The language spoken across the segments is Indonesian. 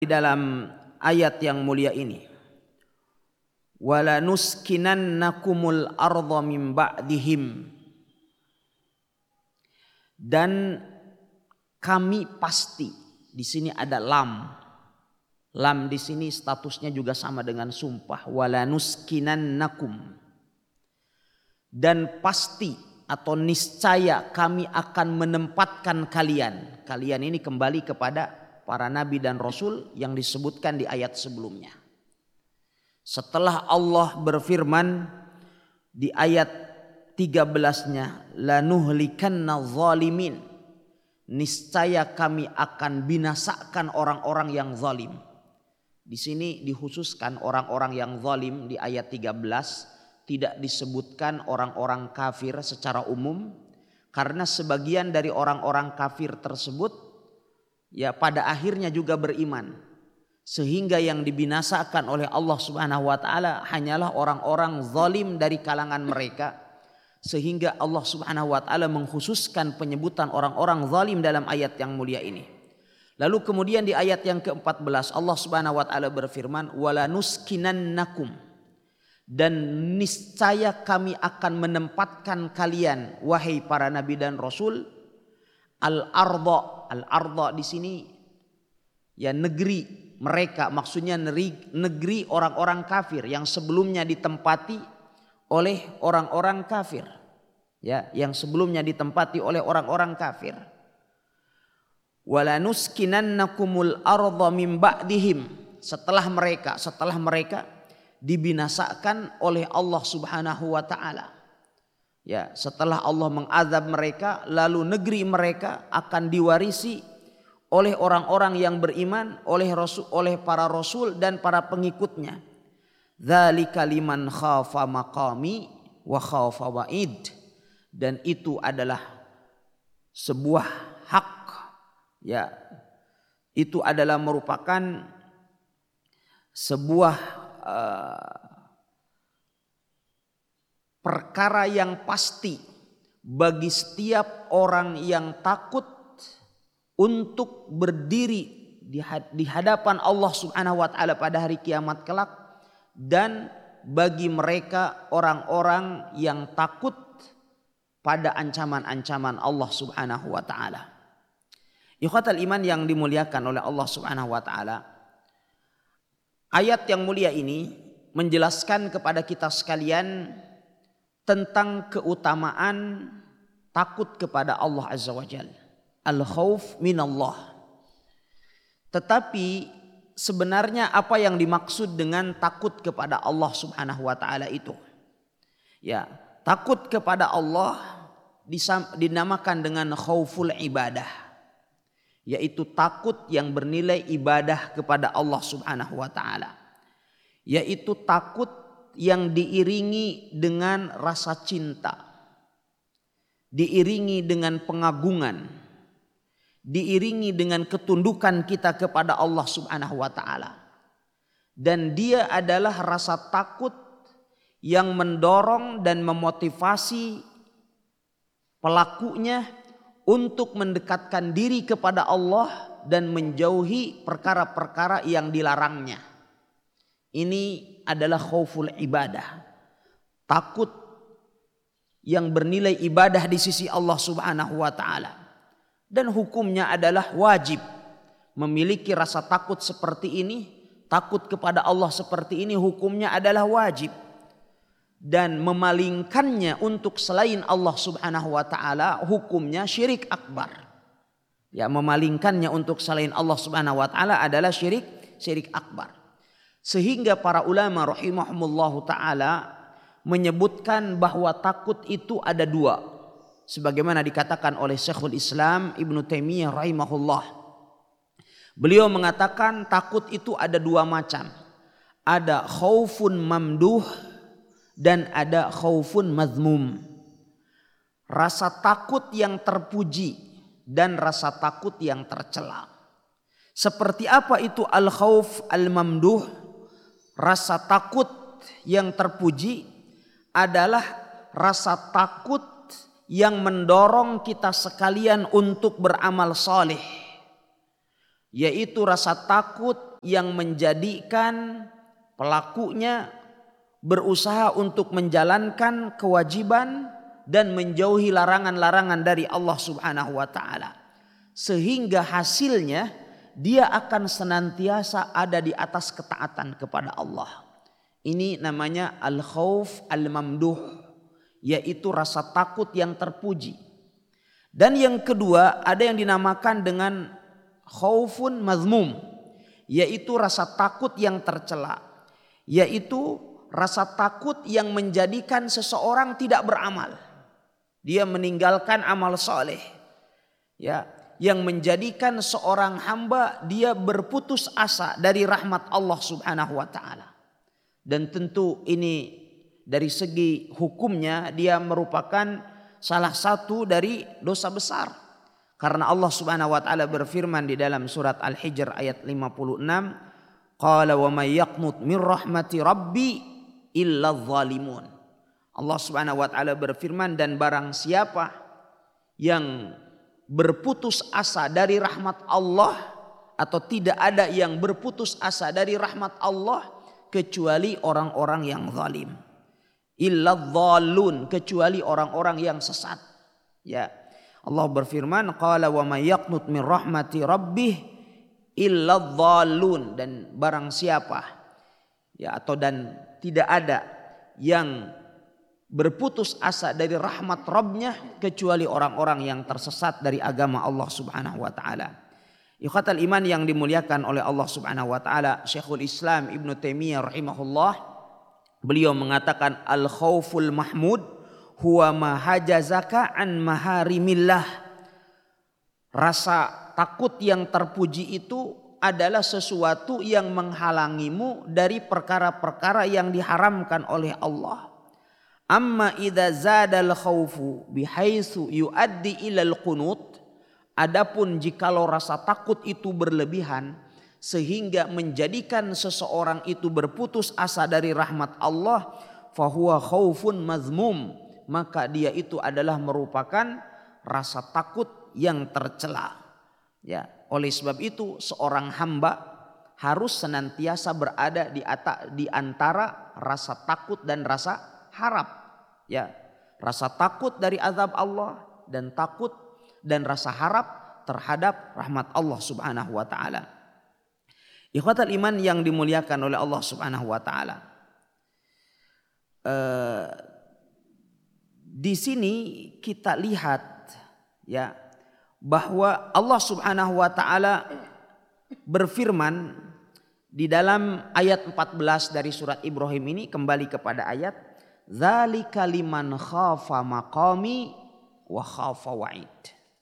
Di dalam ayat yang mulia ini, wala nuskinannakumul ardha min ba'dihim, dan kami pasti. Di sini ada lam. Lam di sini statusnya juga sama dengan sumpah. Wala nuskinannakum, dan pasti atau niscaya kami akan menempatkan kalian. Kalian ini kembali kepada para nabi dan rasul yang disebutkan di ayat sebelumnya. Setelah Allah berfirman di ayat 13-nya, lanuhlikanna zalimin, niscaya kami akan binasakan orang-orang yang zalim. Di sini dikhususkan orang-orang yang zalim di ayat 13, tidak disebutkan orang-orang kafir secara umum, karena sebagian dari orang-orang kafir tersebut ya pada akhirnya juga beriman, sehingga yang dibinasakan oleh Allah Subhanahu wa taala hanyalah orang-orang zalim dari kalangan mereka, sehingga Allah Subhanahu wa taala mengkhususkan penyebutan orang-orang zalim dalam ayat yang mulia ini. Lalu kemudian di ayat yang ke-14 Allah Subhanahu wa taala berfirman, wala nuskinannakum, dan niscaya kami akan menempatkan kalian wahai para nabi dan rasul al-ardha. Al-ardha di sini ya negeri mereka, maksudnya negeri orang-orang kafir yang sebelumnya ditempati oleh orang-orang kafir. Ya, yang sebelumnya ditempati oleh orang-orang kafir. Wala nuskinannakumul ardha min ba'dihim, setelah mereka dibinasakan oleh Allah Subhanahu wa taala. Ya, setelah Allah mengazab mereka, lalu negeri mereka akan diwarisi oleh orang-orang yang beriman, oleh para rasul dan para pengikutnya. Dzalika liman khafa maqami wa khafa wa'id, dan itu adalah sebuah hak. Ya, itu adalah merupakan sebuah perkara yang pasti bagi setiap orang yang takut untuk berdiri di hadapan Allah Subhanahu wa taala pada hari kiamat kelak, dan bagi mereka orang-orang yang takut pada ancaman-ancaman Allah Subhanahu wa taala. Ikhwatal iman yang dimuliakan oleh Allah Subhanahu wa taala, ayat yang mulia ini menjelaskan kepada kita sekalian tentang keutamaan takut kepada Allah Azza wa Jalla, al-khauf minallah. Tetapi sebenarnya apa yang dimaksud dengan takut kepada Allah Subhanahu wa taala itu? Ya, takut kepada Allah dinamakan dengan khauful ibadah, yaitu takut yang bernilai ibadah kepada Allah Subhanahu wa taala, yaitu takut yang diiringi dengan rasa cinta, diiringi dengan pengagungan, diiringi dengan ketundukan kita kepada Allah Subhanahu wa taala. Dan dia adalah rasa takut yang mendorong dan memotivasi pelakunya untuk mendekatkan diri kepada Allah dan menjauhi perkara-perkara yang dilarangnya. Ini adalah khauful ibadah, takut yang bernilai ibadah di sisi Allah Subhanahu wa taala. Dan hukumnya adalah wajib memiliki rasa takut seperti ini, takut kepada Allah seperti ini, hukumnya adalah wajib. Dan memalingkannya untuk selain Allah Subhanahu wa taala hukumnya syirik akbar. Ya, memalingkannya untuk selain Allah Subhanahu wa taala adalah syirik akbar. Sehingga para ulama rahimahumullahu ta'ala menyebutkan bahwa takut itu ada dua, sebagaimana dikatakan oleh Syekhul Islam Ibnu Taimiyah rahimahullah. Beliau mengatakan takut itu ada dua macam, ada khaufun mamduh dan ada khaufun mazmum. Rasa takut yang terpuji dan rasa takut yang tercela. Seperti apa itu al-khauf al-mamduh? Rasa takut yang terpuji adalah rasa takut yang mendorong kita sekalian untuk beramal saleh, yaitu rasa takut yang menjadikan pelakunya berusaha untuk menjalankan kewajiban dan menjauhi larangan-larangan dari Allah Subhanahu wa taala. Sehingga hasilnya dia akan senantiasa ada di atas ketaatan kepada Allah. Ini namanya al-khauf al-mamduh, yaitu rasa takut yang terpuji. Dan yang kedua ada yang dinamakan dengan khaufun mazmum, yaitu rasa takut yang tercela, yaitu rasa takut yang menjadikan seseorang tidak beramal. Dia meninggalkan amal soleh, ya, yang menjadikan seorang hamba dia berputus asa dari rahmat Allah Subhanahu wa taala. Dan tentu ini dari segi hukumnya dia merupakan salah satu dari dosa besar. Karena Allah Subhanahu wa taala berfirman di dalam surat Al-Hijr ayat 56, qala wa may yaqnut min rahmati rabbi illa dhalimun. Allah Subhanahu wa taala berfirman, dan barang siapa yang berputus asa dari rahmat Allah, atau tidak ada yang berputus asa dari rahmat Allah kecuali orang-orang yang zalim. Illa dhallun, kecuali orang-orang yang sesat. Ya. Allah berfirman, qala wa may yaqnut min rahmati rabbih illa dhallun, dan barang siapa, ya, atau dan tidak ada yang berputus asa dari rahmat Rabbnya kecuali orang-orang yang tersesat dari agama Allah Subhanahu wa taala. Ikhwatal iman yang dimuliakan oleh Allah Subhanahu wa taala, Syekhul Islam Ibnu Taimiyah rahimahullah, beliau mengatakan al khauful mahmud huwa ma hajazaka an maharimillah. Rasa takut yang terpuji itu adalah sesuatu yang menghalangimu dari perkara-perkara yang diharamkan oleh Allah. Amma idza zadal khaufu bihaitsu yuaddi ilal qunut, adapun jikalau rasa takut itu berlebihan sehingga menjadikan seseorang itu berputus asa dari rahmat Allah, fahuwa khaufun mazmum, maka dia itu adalah merupakan rasa takut yang tercela. Ya, oleh sebab itu seorang hamba harus senantiasa berada di antara rasa takut dan rasa harap. Ya, rasa takut dari azab Allah dan takut dan rasa harap terhadap rahmat Allah Subhanahu wa taala. Ikhwatal iman yang dimuliakan oleh Allah Subhanahu wa taala. Di sini kita lihat, ya, bahwa Allah Subhanahu wa taala berfirman di dalam ayat 14 dari surat Ibrahim ini, kembali kepada ayat dzalika liman khafa maqami wa khafa wa'id.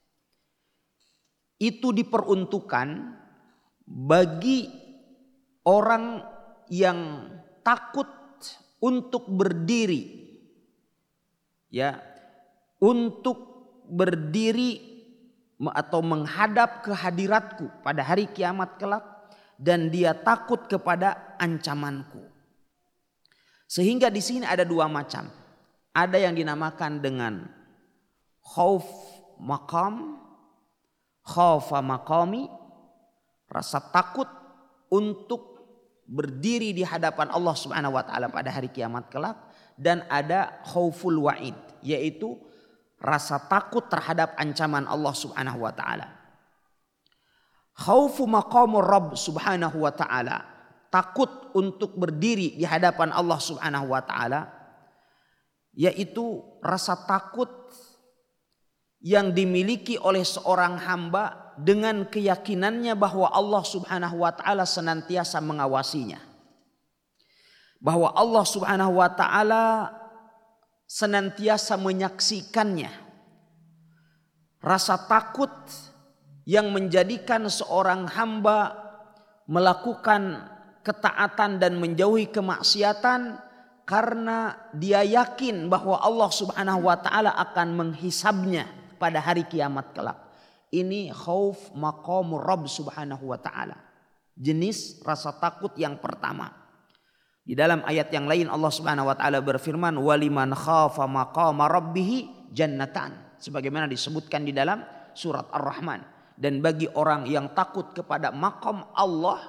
Itu diperuntukkan bagi orang yang takut untuk berdiri, ya, untuk berdiri atau menghadap kehadiratku pada hari kiamat kelak, dan dia takut kepada ancamanku. Sehingga di sini ada dua macam. Ada yang dinamakan dengan khauf maqam, khaufa maqami, rasa takut untuk berdiri di hadapan Allah Subhanahu wa taala pada hari kiamat kelak, dan ada khauful wa'id, yaitu rasa takut terhadap ancaman Allah Subhanahu wa taala. Khaufu maqamur Rabb Subhanahu wa taala, takut untuk berdiri di hadapan Allah Subhanahu wa taala, yaitu rasa takut yang dimiliki oleh seorang hamba dengan keyakinannya bahwa Allah Subhanahu wa taala senantiasa mengawasinya. Bahwa Allah Subhanahu wa taala senantiasa menyaksikannya. Rasa takut yang menjadikan seorang hamba melakukan ketaatan dan menjauhi kemaksiatan karena dia yakin bahwa Allah Subhanahu wa taala akan menghisabnya pada hari kiamat kelak. Ini khauf maqamur Rabb Subhanahu wa taala. Jenis rasa takut yang pertama. Di dalam ayat yang lain Allah Subhanahu wa taala berfirman, waliman khafa maqama rabbih jannatan, sebagaimana disebutkan di dalam surat Ar-Rahman. Dan bagi orang yang takut kepada maqam Allah,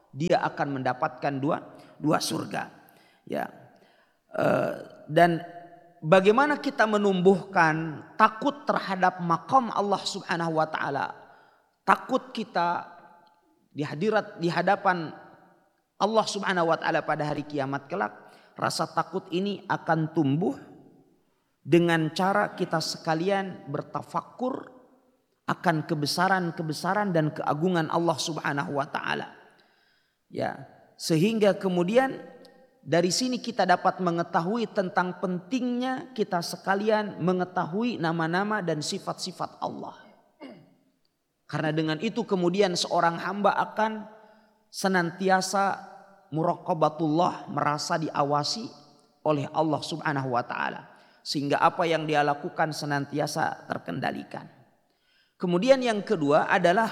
dia akan mendapatkan dua surga. Ya. Dan bagaimana kita menumbuhkan takut terhadap maqam Allah Subhanahu wa taala? Takut kita di hadapan Allah Subhanahu wa taala pada hari kiamat kelak. Rasa takut ini akan tumbuh dengan cara kita sekalian bertafakur akan kebesaran-kebesaran dan keagungan Allah Subhanahu wa taala. Ya, sehingga kemudian dari sini kita dapat mengetahui tentang pentingnya kita sekalian mengetahui nama-nama dan sifat-sifat Allah. Karena dengan itu kemudian seorang hamba akan senantiasa muraqabatullah, merasa diawasi oleh Allah Subhanahu wa taala, sehingga apa yang dia lakukan senantiasa terkendalikan. Kemudian yang kedua adalah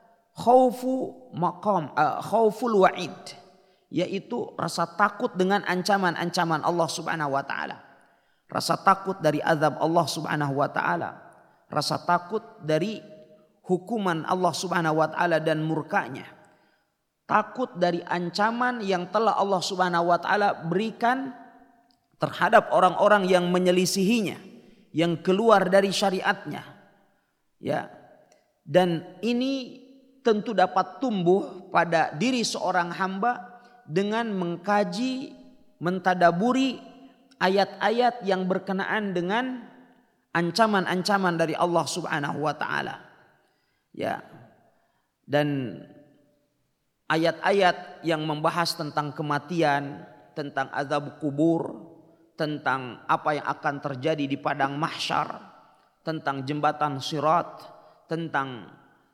khauful wa'id, yaitu rasa takut dengan ancaman-ancaman Allah Subhanahu wa taala. Rasa takut dari azab Allah Subhanahu wa taala, rasa takut dari hukuman Allah Subhanahu wa taala dan murkanya. Takut dari ancaman yang telah Allah Subhanahu wa taala berikan terhadap orang-orang yang menyelisihinya, yang keluar dari syariatnya. Ya. Dan ini tentu dapat tumbuh pada diri seorang hamba dengan mengkaji, mentadaburi ayat-ayat yang berkenaan dengan ancaman-ancaman dari Allah Subhanahu wa taala. Ya. Dan ayat-ayat yang membahas tentang kematian, tentang azab kubur, tentang apa yang akan terjadi di padang mahsyar, tentang jembatan Sirat, tentang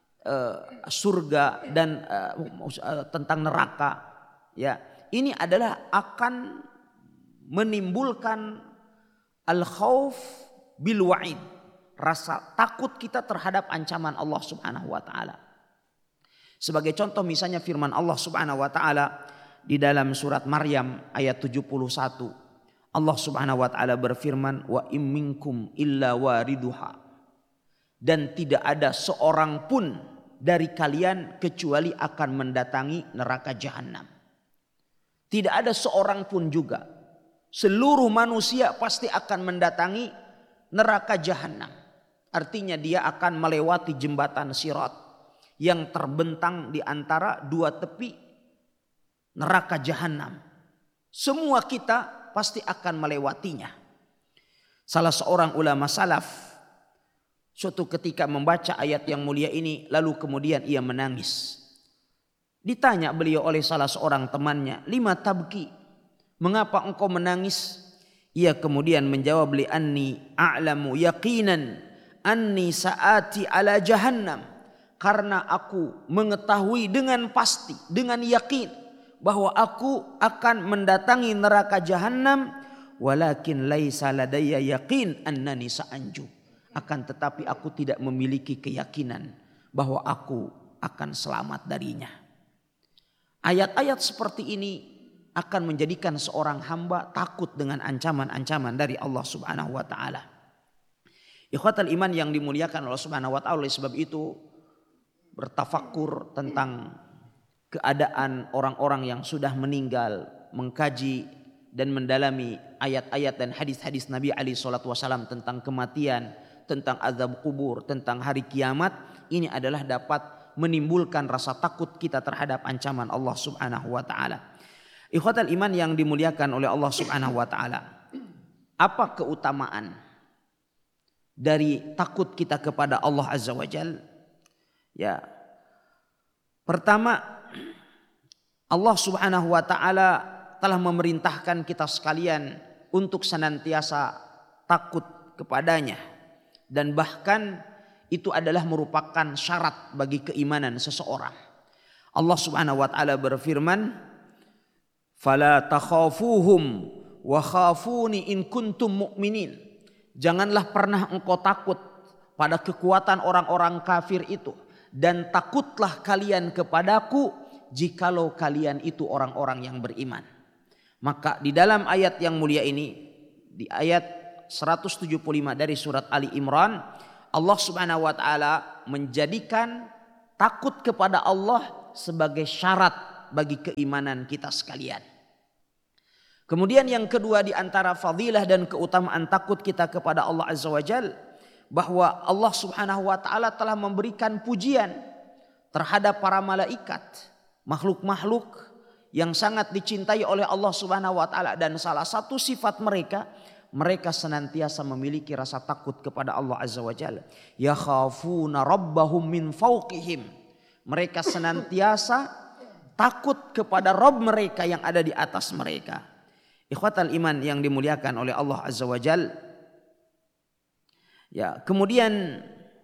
surga dan tentang neraka. Ya, ini adalah akan menimbulkan al-khauf bil wa'id, rasa takut kita terhadap ancaman Allah Subhanahu wa taala. Sebagai contoh misalnya firman Allah Subhanahu wa taala di dalam surat Maryam ayat 71. Allah Subhanahu wa taala berfirman, wa im minkum illa wariduha, dan tidak ada seorang pun dari kalian kecuali akan mendatangi neraka jahanam. Tidak ada seorang pun juga, seluruh manusia pasti akan mendatangi neraka jahanam. Artinya dia akan melewati jembatan Sirat yang terbentang di antara dua tepi neraka jahanam. Semua kita pasti akan melewatinya. Salah seorang ulama salaf suatu ketika membaca ayat yang mulia ini, lalu kemudian ia menangis. Ditanya beliau oleh salah seorang temannya, lima tabki, mengapa engkau menangis? Ia kemudian menjawab, li anni a'lamu yaqinan anni sa'ati ala jahannam, karena aku mengetahui dengan pasti, dengan yakin bahwa aku akan mendatangi neraka jahanam, walakin laisa ladayya yaqin annani sa'anju, akan tetapi aku tidak memiliki keyakinan bahwa aku akan selamat darinya. Ayat-ayat seperti ini akan menjadikan seorang hamba takut dengan ancaman-ancaman dari Allah Subhanahu wa taala. Ikhwatal iman yang dimuliakan Allah Subhanahu wa taala, oleh sebab itu bertafakur tentang keadaan orang-orang yang sudah meninggal, mengkaji dan mendalami ayat-ayat dan hadis-hadis Nabi alaihi salatu wasallam tentang kematian, tentang azab kubur, tentang hari kiamat, ini adalah dapat menimbulkan rasa takut kita terhadap ancaman Allah Subhanahu wa taala. Ikhwatal iman yang dimuliakan oleh Allah Subhanahu wa taala, apa keutamaan dari takut kita kepada Allah Azza wa Jalla? Ya. Pertama, Allah Subhanahu wa taala telah memerintahkan kita sekalian untuk senantiasa takut kepadanya, dan bahkan itu adalah merupakan syarat bagi keimanan seseorang. Allah Subhanahu wa taala berfirman, fala takhafuhum wa khafuni in kuntum mu'minin. Janganlah pernah engkau takut pada kekuatan orang-orang kafir itu, dan takutlah kalian kepadaku jikalau kalian itu orang-orang yang beriman. Maka di dalam ayat yang mulia ini, di ayat 175 dari surat Ali Imran, Allah Subhanahu wa taala menjadikan takut kepada Allah sebagai syarat bagi keimanan kita sekalian. Kemudian yang kedua di antara fadilah dan keutamaan takut kita kepada Allah Azza wa Jalla, bahwa Allah Subhanahu wa taala telah memberikan pujian terhadap para malaikat, makhluk-makhluk yang sangat dicintai oleh Allah Subhanahu wa taala, dan salah satu sifat mereka senantiasa memiliki rasa takut kepada Allah Azza wa Jalla. Yakhafuna rabbahum min fawqihim. Mereka senantiasa takut kepada Rabb mereka yang ada di atas mereka. Ikhwatal iman yang dimuliakan oleh Allah Azza wa Jalla. Ya, kemudian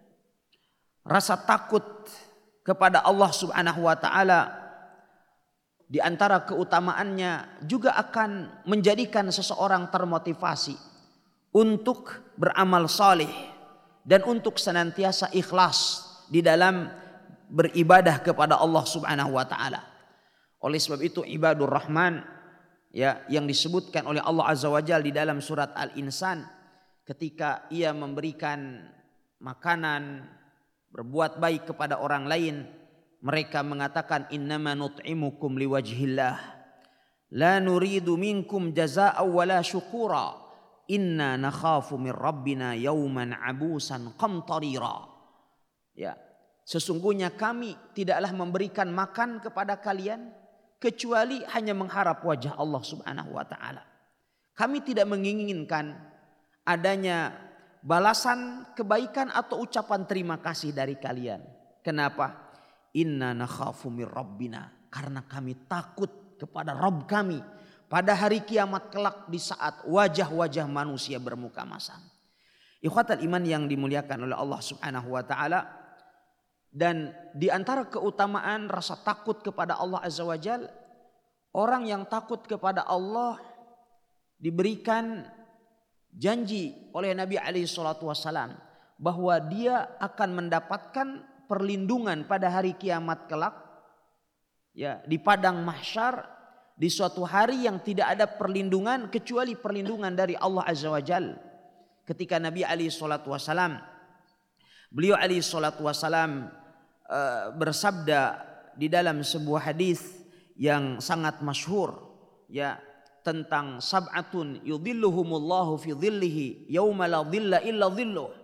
rasa takut kepada Allah Subhanahu wa taala di antara keutamaannya juga akan menjadikan seseorang termotivasi untuk beramal saleh dan untuk senantiasa ikhlas di dalam beribadah kepada Allah Subhanahu wa taala. Oleh sebab itu ibadur rahman, ya, yang disebutkan oleh Allah Azza wa Jalla di dalam surat Al-Insan, ketika ia memberikan makanan, berbuat baik kepada orang lain, mereka mengatakan innama nut'imukum liwajhillah la nuridu minkum jazaa'an wala syukura inna nakhafu min rabbina yawman abusan qamtarira. Ya, sesungguhnya kami tidaklah memberikan makan kepada kalian kecuali hanya mengharap wajah Allah Subhanahu wa taala. Kami tidak menginginkan adanya balasan kebaikan atau ucapan terima kasih dari kalian. Kenapa? Inna nakhafu min rabbina, karena kami takut kepada Rabb kami pada hari kiamat kelak di saat wajah-wajah manusia bermuka masam. Ikhwatal iman yang dimuliakan oleh Allah Subhanahu wa taala, dan di antara keutamaan rasa takut kepada Allah Azza wa Jalla, orang yang takut kepada Allah diberikan janji oleh Nabi alaihi salatu wasalam bahwa dia akan mendapatkan perlindungan pada hari kiamat kelak, ya, di padang mahsyar, di suatu hari yang tidak ada perlindungan kecuali perlindungan dari Allah Azza wa Jalla. Ketika Nabi alaihi salatu wasalam, beliau alaihi salatu wasalam bersabda di dalam sebuah hadis yang sangat masyhur, ya, tentang sab'atun yudhilluhumullahu fi dhillihi yauma la dhilla illa dhilluh.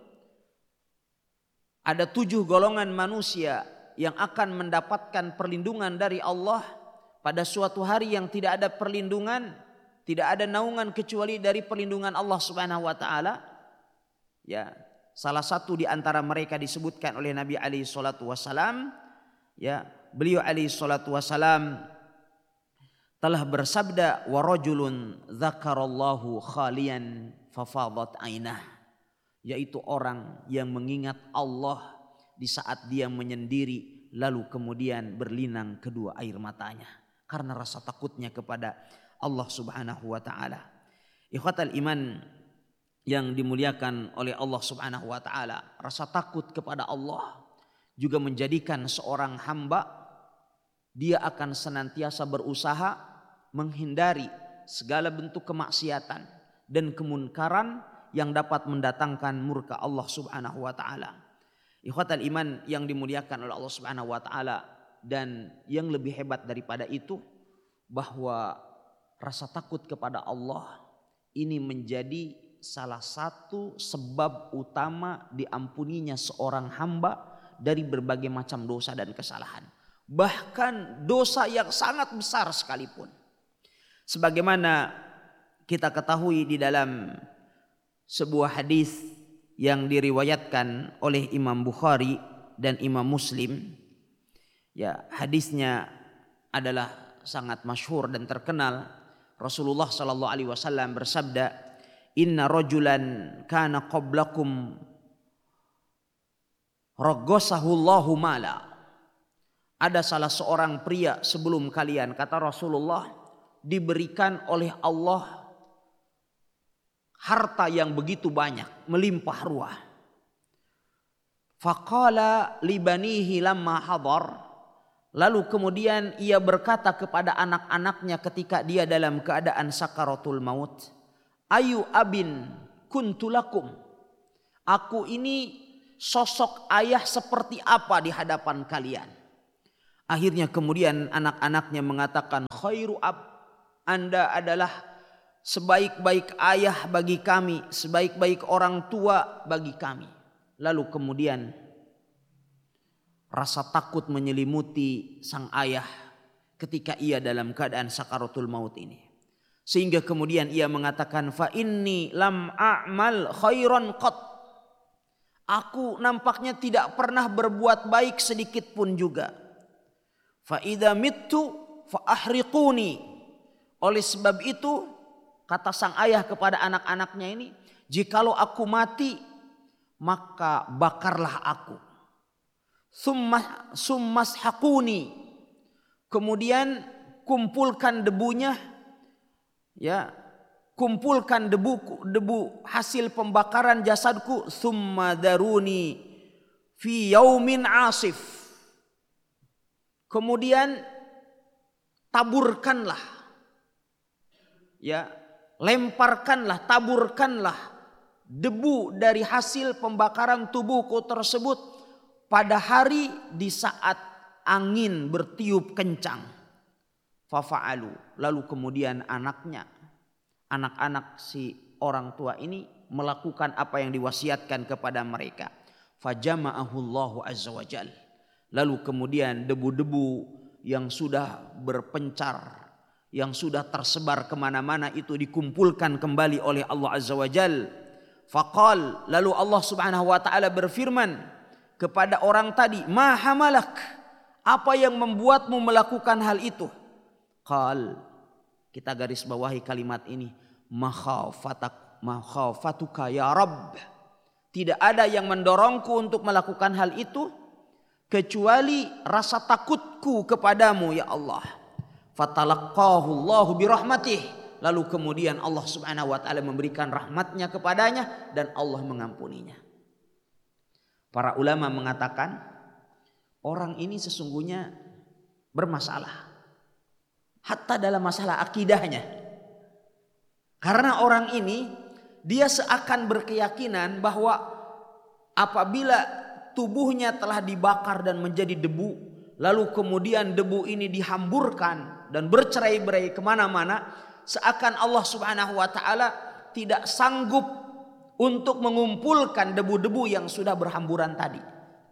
Ada 7 golongan manusia yang akan mendapatkan perlindungan dari Allah pada suatu hari yang tidak ada perlindungan, tidak ada naungan kecuali dari perlindungan Allah Subhanahu wa taala. Ya, salah satu di antara mereka disebutkan oleh Nabi alaihi salatu wasalam, ya, beliau alaihi salatu wasalam telah bersabda, wa rajulun dzakarallahu khalian fafadat ainah, yaitu orang yang mengingat Allah di saat dia menyendiri lalu kemudian berlinang kedua air matanya karena rasa takutnya kepada Allah Subhanahu wa taala. Ikhwatal iman yang dimuliakan oleh Allah Subhanahu wa taala, rasa takut kepada Allah juga menjadikan seorang hamba dia akan senantiasa berusaha menghindari segala bentuk kemaksiatan dan kemunkaran yang dapat mendatangkan murka Allah Subhanahu wa taala. Ikhwatal iman yang dimuliakan oleh Allah Subhanahu wa taala, dan yang lebih hebat daripada itu bahwa rasa takut kepada Allah ini menjadi salah satu sebab utama diampuninya seorang hamba dari berbagai macam dosa dan kesalahan. Bahkan dosa yang sangat besar sekalipun. Sebagaimana kita ketahui di dalam sebuah hadis yang diriwayatkan oleh Imam Bukhari dan Imam Muslim, ya, hadisnya adalah sangat masyhur dan terkenal. Rasulullah sallallahu alaihi wasallam bersabda, inna rajulan kana qablakum raghasahullahu mala. Ada salah seorang pria sebelum kalian, kata Rasulullah, diberikan oleh Allah harta yang begitu banyak, melimpah ruah. Faqala libanihi lamma hadar. Lalu kemudian ia berkata kepada anak-anaknya ketika dia dalam keadaan sakaratul maut, ayu abin kuntulakum. Aku ini sosok ayah seperti apa di hadapan kalian? Akhirnya kemudian anak-anaknya mengatakan, khairu ab, Anda adalah sebaik-baik ayah bagi kami, sebaik-baik orang tua bagi kami. Lalu kemudian rasa takut menyelimuti sang ayah ketika ia dalam keadaan sakaratul maut ini. Sehingga kemudian ia mengatakan, fa inni lam a'mal khairan qat. Aku nampaknya tidak pernah berbuat baik sedikit pun juga. Fa idza mittu fa ahriquni. Oleh sebab itu, kata sang ayah kepada anak-anaknya ini, jikalau aku mati, maka bakarlah aku. Summas hakuni. Kemudian kumpulkan debunya, ya, kumpulkan debu hasil pembakaran jasadku, summa daruni fi yaumin asif. Kemudian taburkanlah, ya, lemparkanlah, taburkanlah debu dari hasil pembakaran tubuhku tersebut pada hari di saat angin bertiup kencang. Fafa'alu. Lalu kemudian anak-anak si orang tua ini melakukan apa yang diwasiatkan kepada mereka. Fajama'ahullahu azza wa jal. Lalu kemudian debu-debu yang sudah berpencar, yang sudah tersebar kemana-mana itu dikumpulkan kembali oleh Allah azza wa jal. Faqal, lalu Allah subhanahu wa ta'ala berfirman kepada orang tadi, ma hamalak, apa yang membuatmu melakukan hal itu? Qal, kita garis bawahi kalimat ini, makhafatuka ya Rabb. Tidak ada yang mendorongku untuk melakukan hal itu kecuali rasa takutku kepadamu ya Allah. Fatalaqahu Allahu birahmatih. Lalu kemudian Allah subhanahu wa ta'ala memberikan rahmatnya kepadanya dan Allah mengampuninya. Para ulama mengatakan orang ini sesungguhnya bermasalah. Hatta dalam masalah akidahnya. Karena orang ini dia seakan berkeyakinan bahwa apabila tubuhnya telah dibakar dan menjadi debu, lalu kemudian debu ini dihamburkan dan bercerai-berai kemana-mana, seakan Allah subhanahu wa ta'ala tidak sanggup untuk mengumpulkan debu-debu yang sudah berhamburan tadi.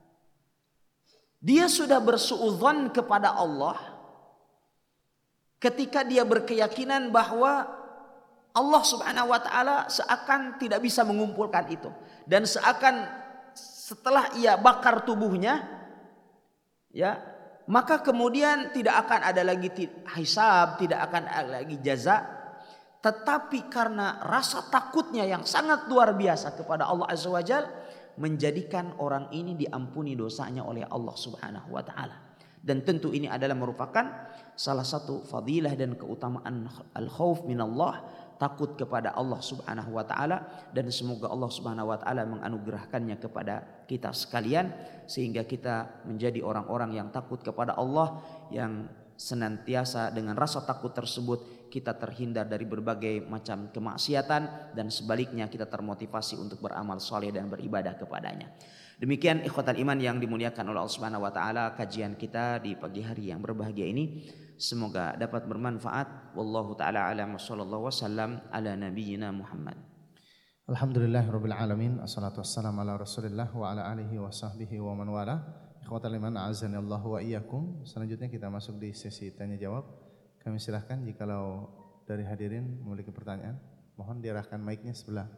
Dia sudah bersuudzon kepada Allah ketika dia berkeyakinan bahwa Allah subhanahu wa ta'ala seakan tidak bisa mengumpulkan itu. Dan seakan setelah ia bakar tubuhnya, ya, maka kemudian tidak akan ada lagi hisab, tidak akan ada lagi jaza. Tetapi karena rasa takutnya yang sangat luar biasa kepada Allah azza wa jal, menjadikan orang ini diampuni dosanya oleh Allah subhanahu wa ta'ala. Dan tentu ini adalah merupakan salah satu fadilah dan keutamaan al-khauf minallah, takut kepada Allah subhanahu wa ta'ala. Dan semoga Allah subhanahu wa ta'ala menganugerahkannya kepada kita sekalian, sehingga kita menjadi orang-orang yang takut kepada Allah, yang senantiasa dengan rasa takut tersebut kita terhindar dari berbagai macam kemaksiatan, dan sebaliknya kita termotivasi untuk beramal saleh dan beribadah kepadanya. Demikian ikhwatal iman yang dimuliakan oleh Allah Subhanahu wa taala, kajian kita di pagi hari yang berbahagia ini semoga dapat bermanfaat. Wallahu taala alam, sallallahu wasallam ala nabiyyina Muhammad. Alhamdulillahirabbil alamin, assalatu wassalamu ala Rasulillah wa ala alihi wa sahbihi wa man wala. Ikhwatal iman, a'azzani Allah wa iyyakum. Selanjutnya kita masuk di sesi tanya jawab. Kami silahkan jikalau dari hadirin memiliki pertanyaan, mohon diarahkan mic-nya sebelah.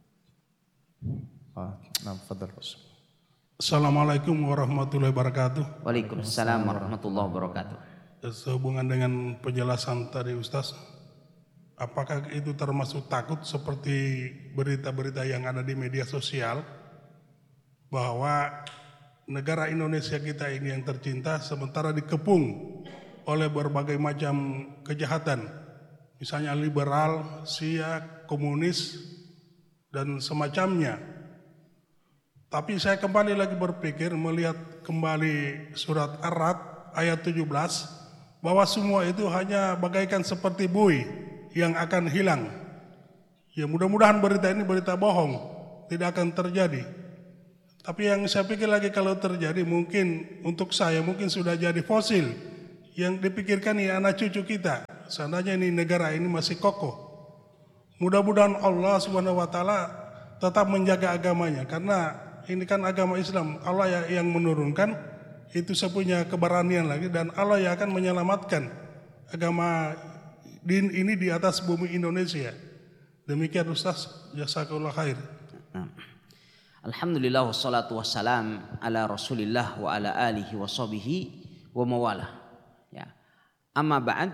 Fadhal. Assalamualaikum warahmatullahi wabarakatuh. Waalaikumsalam warahmatullahi wabarakatuh. Sehubungan dengan penjelasan tadi Ustaz, apakah itu termasuk takut seperti berita-berita yang ada di media sosial bahwa negara Indonesia kita ini yang tercinta sementara dikepung oleh berbagai macam kejahatan, misalnya liberal, Syiah, komunis dan semacamnya. Tapi saya kembali lagi berpikir melihat kembali surat Ar-Ra'd ayat 17 bahwa semua itu hanya bagaikan seperti buih yang akan hilang. Ya mudah-mudahan berita ini berita bohong, tidak akan terjadi. Tapi yang saya pikir lagi kalau terjadi mungkin untuk saya mungkin sudah jadi fosil. Yang dipikirkan ya anak cucu kita. Seandainya ini negara ini masih kokoh. Mudah-mudahan Allah Subhanahu wa taala tetap menjaga agamanya karena ini kan agama Islam. Allah yang menurunkan itu sepunya keberanian lagi dan Allah yang akan menyelamatkan agama ini di atas bumi Indonesia. Demikian Ustaz, jazakallahu khair. Alhamdulillah wassalatu wassalam ala Rasulillah wa ala alihi wa sahbihi wa mawalah. Ya. Amma ba'd,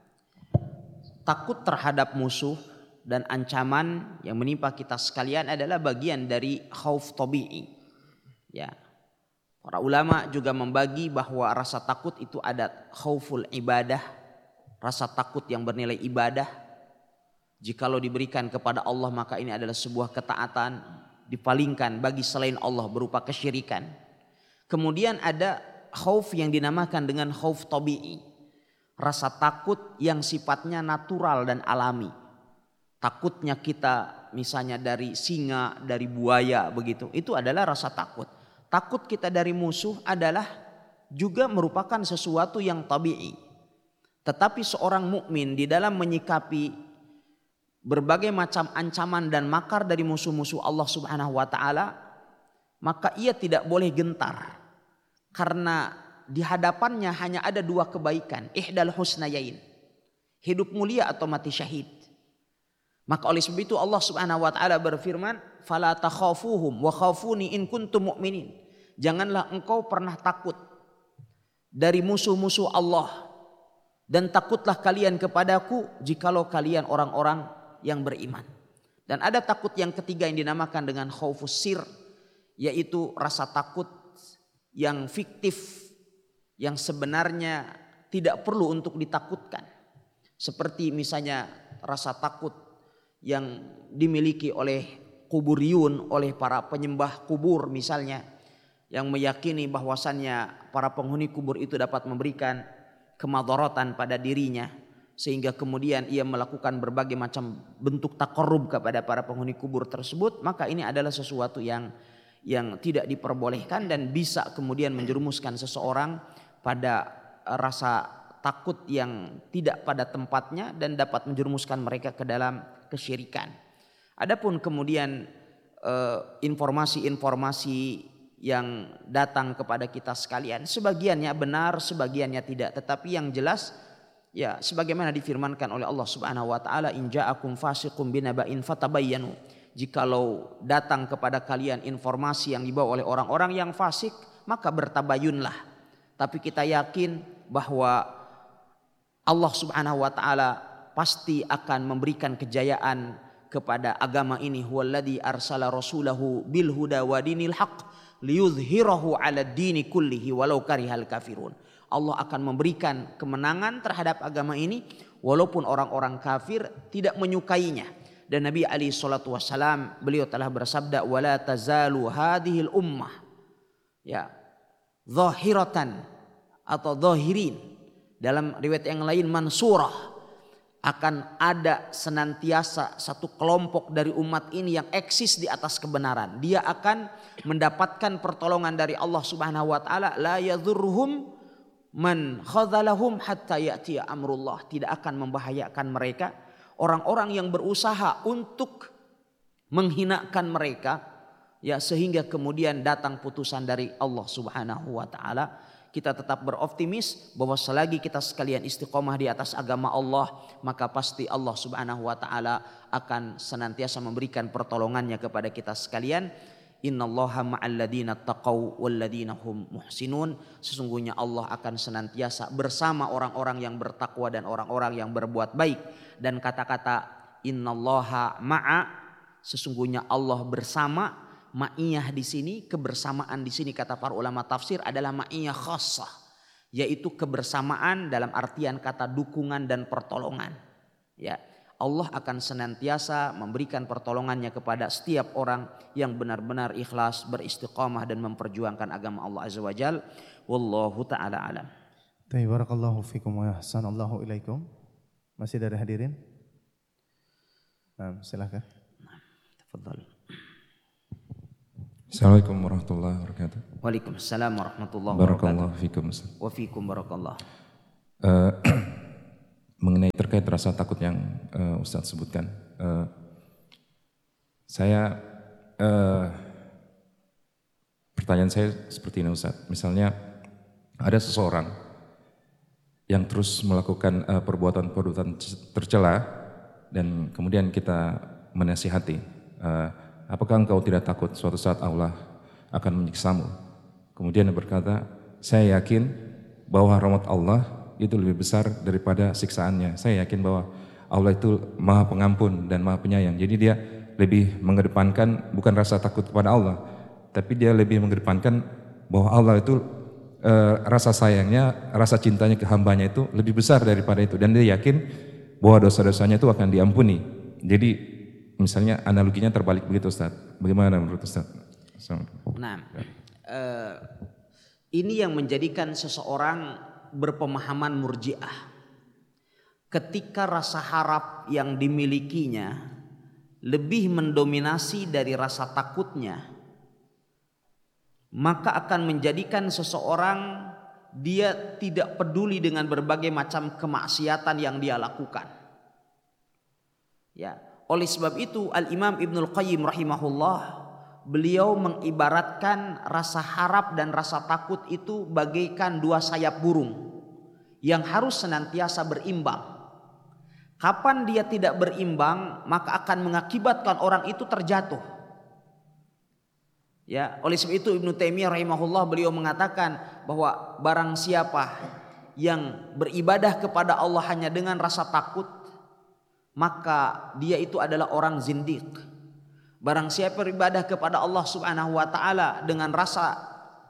takut terhadap musuh dan ancaman yang menimpa kita sekalian adalah bagian dari khauf tabi'i. Ya. Para ulama juga membagi bahwa rasa takut itu ada khauful ibadah, rasa takut yang bernilai ibadah. Jikalau diberikan kepada Allah maka ini adalah sebuah ketaatan, dipalingkan bagi selain Allah berupa kesyirikan. Kemudian ada khauf yang dinamakan dengan khauf tabi'i, rasa takut yang sifatnya natural dan alami. Takutnya kita misalnya dari singa, dari buaya begitu, itu adalah rasa takut. Takut kita dari musuh adalah juga merupakan sesuatu yang tabi'i. Tetapi seorang mukmin di dalam menyikapi berbagai macam ancaman dan makar dari musuh-musuh Allah Subhanahu wa taala, maka ia tidak boleh gentar. Karena di hadapannya hanya ada dua kebaikan, ihdal husnayain. Hidup mulia atau mati syahid. Maka oleh sebab itu Allah Subhanahu wa taala berfirman, "Fala takhafuhum wa khafuni in kuntum mu'minin." Janganlah engkau pernah takut dari musuh-musuh Allah dan takutlah kalian kepadaku jikalau kalian orang-orang yang beriman. Dan ada takut yang ketiga yang dinamakan dengan khaufus sir, yaitu rasa takut yang fiktif, yang sebenarnya tidak perlu untuk ditakutkan. Seperti misalnya rasa takut yang dimiliki oleh kuburiyun, oleh para penyembah kubur misalnya, yang meyakini bahwasannya para penghuni kubur itu dapat memberikan kemadharatan pada dirinya, sehingga kemudian ia melakukan berbagai macam bentuk taqarrub kepada para penghuni kubur tersebut. Maka ini adalah sesuatu yang tidak diperbolehkan dan bisa kemudian menjerumuskan seseorang pada rasa takut yang tidak pada tempatnya dan dapat menjerumuskan mereka ke dalam kesyirikan. Adapun kemudian informasi-informasi yang datang kepada kita sekalian, sebagiannya benar, sebagiannya tidak, tetapi yang jelas ya sebagaimana difirmankan oleh Allah Subhanahu wa taala, in ja'akum fasiqun binaba'in fatabayyanu. Jikalau datang kepada kalian informasi yang dibawa oleh orang-orang yang fasik, maka bertabayunlah. Tapi kita yakin bahwa Allah Subhanahu wa taala pasti akan memberikan kejayaan kepada agama ini. Huwallazi arsala rasulahu bil huda wa dinil haqq liyuzhirahu 'ala dini kullihi walau karihal kafirun. Allah akan memberikan kemenangan terhadap agama ini walaupun orang-orang kafir tidak menyukainya. Dan Nabi alaihi salatu wasalam beliau telah bersabda, wala tazalu hadhil ummah ya zahiratan atau zahirin, dalam riwayat yang lain mansurah, akan ada senantiasa satu kelompok dari umat ini yang eksis di atas kebenaran. Dia akan mendapatkan pertolongan dari Allah Subhanahu wa taala, la yadhurruhum man khadzalahum hatta ya'tiya amrullah. Tidak akan membahayakan mereka orang-orang yang berusaha untuk menghinakan mereka ya, sehingga kemudian datang putusan dari Allah Subhanahu wa taala. Kita tetap beroptimis bahwa selagi kita sekalian istiqomah di atas agama Allah, maka pasti Allah Subhanahu wa taala akan senantiasa memberikan pertolongannya kepada kita sekalian. Innallaha ma'al ladzina taqaw wal ladzina hum muhsinun. Sesungguhnya Allah akan senantiasa bersama orang-orang yang bertakwa dan orang-orang yang berbuat baik. Dan kata-kata innallaha ma'a, sesungguhnya Allah bersama. Ma'iyah di sini, kebersamaan di sini kata para ulama tafsir adalah ma'iyah khassah, yaitu kebersamaan dalam artian kata dukungan dan pertolongan. Ya, Allah akan senantiasa memberikan pertolongannya kepada setiap orang yang benar-benar ikhlas, beristiqamah dan memperjuangkan agama Allah Azza wa Jalla. Wallahu taala alam. Barakallahu fikum wa ahsanallahu ilaikum. Masih ada hadirin? Nah, silakan. Tafadhal. Assalamualaikum warahmatullahi wabarakatuh. Waalaikumsalam warahmatullahi wabarakatuh. Barakallahu fikum. Wa fikum barakallah. Mengenai terkait rasa takut yang Ustadz sebutkan, pertanyaan saya seperti ini Ustadz. Misalnya ada seseorang yang terus melakukan perbuatan-perbuatan tercela dan kemudian kita menasihati, apakah engkau tidak takut suatu saat Allah akan menyiksamu? Kemudian dia berkata, saya yakin bahwa rahmat Allah itu lebih besar daripada siksaannya. Saya yakin bahwa Allah itu maha pengampun dan maha penyayang. Jadi dia lebih mengedepankan bukan rasa takut kepada Allah, tapi dia lebih mengedepankan bahwa Allah itu rasa sayangnya, rasa cintanya ke hambanya itu lebih besar daripada itu. Dan dia yakin bahwa dosa-dosanya itu akan diampuni. Jadi misalnya analoginya terbalik begitu Ustaz. Bagaimana menurut Ustaz? Nah, ini yang menjadikan seseorang berpemahaman murji'ah. Ketika rasa harap yang dimilikinya lebih mendominasi dari rasa takutnya, maka akan menjadikan seseorang dia tidak peduli dengan berbagai macam kemaksiatan yang dia lakukan. Ya, oleh sebab itu Al-Imam Ibnul Qayyim rahimahullah, beliau mengibaratkan rasa harap dan rasa takut itu bagaikan dua sayap burung yang harus senantiasa berimbang. Kapan dia tidak berimbang, maka akan mengakibatkan orang itu terjatuh. Ya, oleh sebab itu Ibnu Taimiyah rahimahullah beliau mengatakan bahwa barang siapa yang beribadah kepada Allah hanya dengan rasa takut, maka dia itu adalah orang zindiq. Barang siapa beribadah kepada Allah Subhanahu wa taala dengan rasa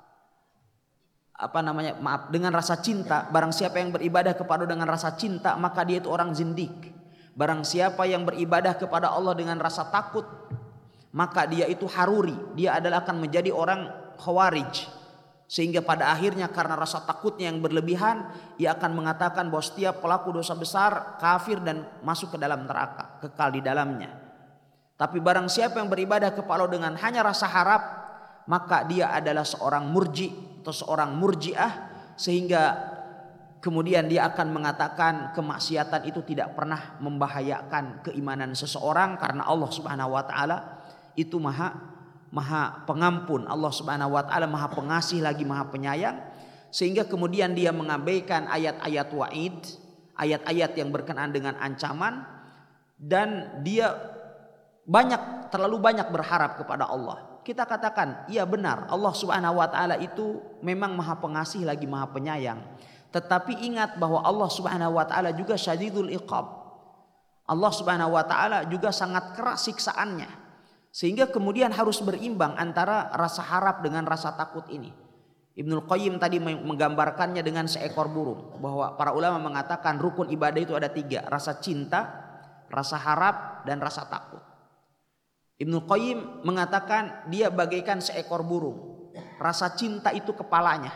dengan rasa cinta, barang siapa yang beribadah kepada dengan rasa cinta, maka dia itu orang zindiq. Barang siapa yang beribadah kepada Allah dengan rasa takut, maka dia itu haruri, dia adalah akan menjadi orang khawarij. Sehingga pada akhirnya karena rasa takutnya yang berlebihan, ia akan mengatakan bahwa setiap pelaku dosa besar kafir dan masuk ke dalam neraka, kekal di dalamnya. Tapi barang siapa yang beribadah kepada Allah dengan hanya rasa harap, maka dia adalah seorang murji atau seorang murjiah, sehingga kemudian dia akan mengatakan kemaksiatan itu tidak pernah membahayakan keimanan seseorang karena Allah Subhanahu wa taala itu maha pengampun. Allah Subhanahu wa taala maha pengasih lagi maha penyayang, sehingga kemudian dia mengabaikan ayat-ayat wa'id, ayat-ayat yang berkenaan dengan ancaman, dan dia terlalu banyak berharap kepada Allah. Kita katakan, iya benar, Allah Subhanahu wa taala itu memang maha pengasih lagi maha penyayang. Tetapi ingat bahwa Allah Subhanahu wa taala juga syadidul iqab. Allah Subhanahu wa taala juga sangat keras siksaannya. Sehingga kemudian harus berimbang antara rasa harap dengan rasa takut ini. Ibnul Qayyim tadi menggambarkannya dengan seekor burung, bahwa para ulama mengatakan rukun ibadah itu ada 3, rasa cinta, rasa harap, dan rasa takut. Ibnul Qayyim mengatakan dia bagaikan seekor burung. Rasa cinta itu kepalanya.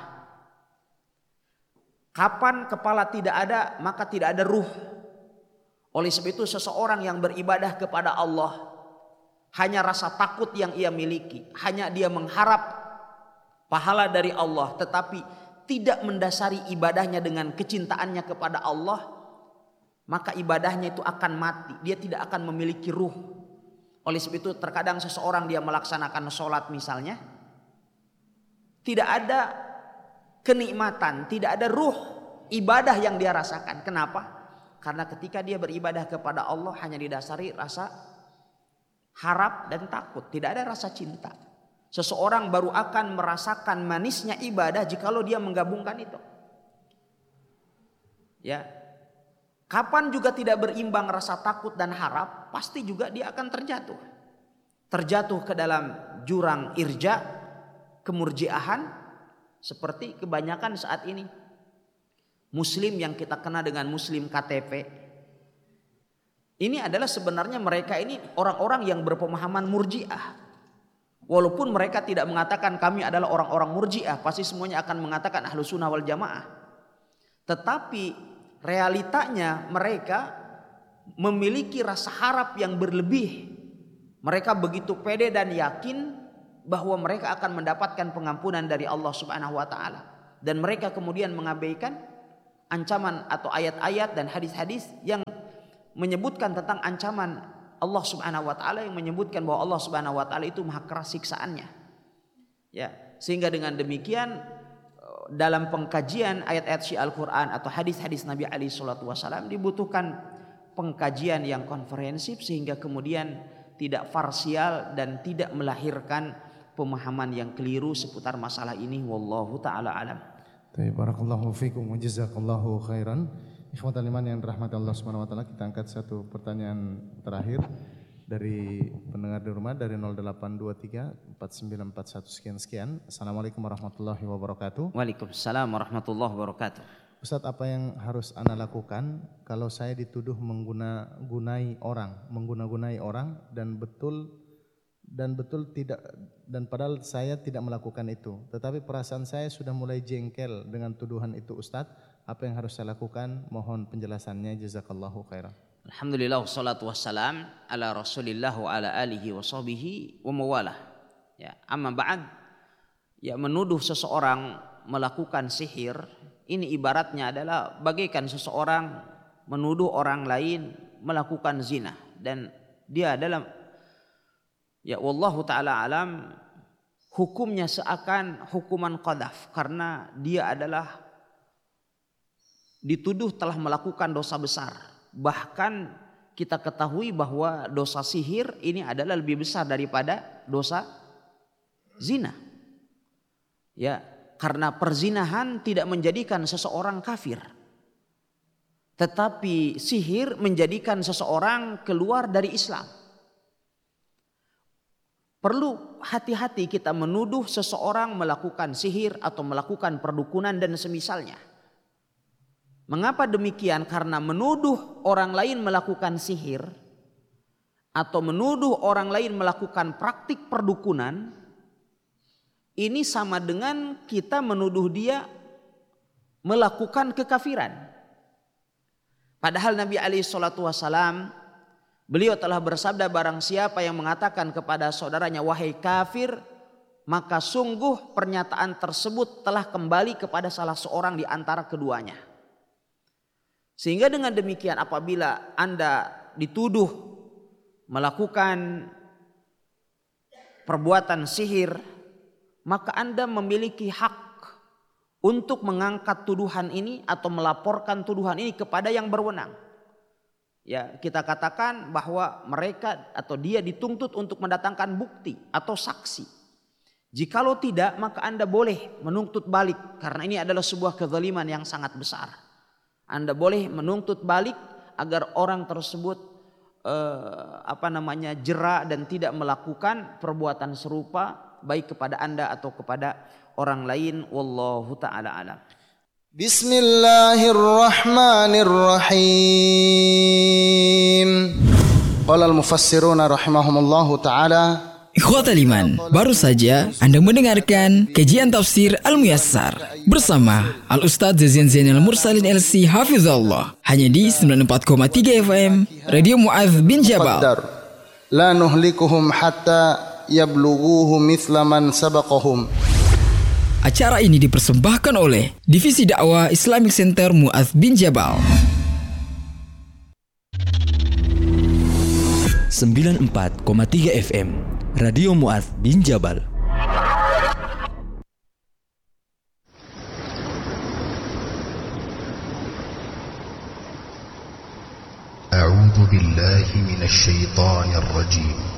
Kapan kepala tidak ada, maka tidak ada ruh. Oleh sebab itu seseorang yang beribadah kepada Allah hanya rasa takut yang ia miliki, hanya dia mengharap pahala dari Allah, tetapi tidak mendasari ibadahnya dengan kecintaannya kepada Allah, maka ibadahnya itu akan mati. Dia tidak akan memiliki ruh. Oleh sebab itu terkadang seseorang dia melaksanakan sholat misalnya, tidak ada kenikmatan, tidak ada ruh ibadah yang dia rasakan. Kenapa? Karena ketika dia beribadah kepada Allah hanya didasari rasa harap dan takut, tidak ada rasa cinta. Seseorang baru akan merasakan manisnya ibadah jikalau dia menggabungkan itu. Ya. Kapan juga tidak berimbang rasa takut dan harap, pasti juga dia akan terjatuh. Terjatuh ke dalam jurang irja, kemurjiahan, seperti kebanyakan saat ini. Muslim yang kita kenal dengan muslim KTP. Ini adalah sebenarnya mereka ini orang-orang yang berpemahaman murjiah. Walaupun mereka tidak mengatakan kami adalah orang-orang murjiah, pasti semuanya akan mengatakan ahlus sunnah wal jamaah. Tetapi realitanya mereka memiliki rasa harap yang berlebih. Mereka begitu pede dan yakin bahwa mereka akan mendapatkan pengampunan dari Allah Subhanahu wa taala, dan mereka kemudian mengabaikan ancaman atau ayat-ayat dan hadis-hadis yang menyebutkan tentang ancaman Allah Subhanahu wa taala, yang menyebutkan bahwa Allah Subhanahu wa taala itu maha keras siksaannya. Ya, sehingga dengan demikian dalam pengkajian ayat-ayat Al-Qur'an atau hadis-hadis Nabi alaihi salatu wasallam dibutuhkan pengkajian yang komprehensif sehingga kemudian tidak parsial dan tidak melahirkan pemahaman yang keliru seputar masalah ini. Wallahu taala alam. Barakallahu fikum wa jazakallahu khairan. Ikhwatal iman yang dirahmati Allah Subhanahu wa taala, kita angkat satu pertanyaan terakhir dari pendengar di rumah dari 0823 4941 sekian. Assalamualaikum warahmatullahi wabarakatuh. Waalaikumsalam warahmatullahi wabarakatuh. Ustaz, apa yang harus ana lakukan kalau saya dituduh menggunagunai orang dan betul tidak, dan padahal saya tidak melakukan itu, tetapi perasaan saya sudah mulai jengkel dengan tuduhan itu Ustaz, apa yang harus saya lakukan? Mohon penjelasannya, jazakallahu khairan. Alhamdulillah wassalatu wassalam ala Rasulillah wa ala alihi wa sahbihi wa mawalah. Ya, amma ba'd, ya, menuduh seseorang melakukan sihir ini ibaratnya adalah bagaikan seseorang menuduh orang lain melakukan zina, dan dia adalah, ya wallahu taala alam, hukumnya seakan hukuman qadhaf karena dia adalah dituduh telah melakukan dosa besar. Bahkan kita ketahui bahwa dosa sihir ini adalah lebih besar daripada dosa zina. Ya, karena perzinahan tidak menjadikan seseorang kafir, tetapi sihir menjadikan seseorang keluar dari Islam. Perlu hati-hati kita menuduh seseorang melakukan sihir atau melakukan perdukunan dan semisalnya. Mengapa demikian? Karena menuduh orang lain melakukan sihir atau menuduh orang lain melakukan praktik perdukunan, ini sama dengan kita menuduh dia melakukan kekafiran. Padahal Nabi alaihi salatu wasalam, beliau telah bersabda, barang siapa yang mengatakan kepada saudaranya wahai kafir, maka sungguh pernyataan tersebut telah kembali kepada salah seorang di antara keduanya. Sehingga dengan demikian apabila Anda dituduh melakukan perbuatan sihir, maka Anda memiliki hak untuk mengangkat tuduhan ini atau melaporkan tuduhan ini kepada yang berwenang. Ya, kita katakan bahwa mereka atau dia dituntut untuk mendatangkan bukti atau saksi. Jikalau tidak, maka Anda boleh menuntut balik karena ini adalah sebuah kezaliman yang sangat besar. Anda boleh menuntut balik agar orang tersebut jera dan tidak melakukan perbuatan serupa baik kepada Anda atau kepada orang lain. Wallahu ta'ala alam. Bismillahirrahmanirrahim. Qala al-mufassiruna rahimahumullahu ta'ala. Ikhwatal iman, baru saja Anda mendengarkan kajian tafsir Al-Muyassar bersama Al-Ustadz Zainal Mursalin LC Hafizahullah, hanya di 94,3 FM Radio Mu'adz bin Jabal. La nuhlikuhum hatta yablughuhu mithla man sabaqahum. Acara ini dipersembahkan oleh Divisi Dakwah Islamic Center Mu'adz bin Jabal. 94,3 FM Radio Mu'adz bin Jabal. A'udzu billahi minasy syaithanir rajim.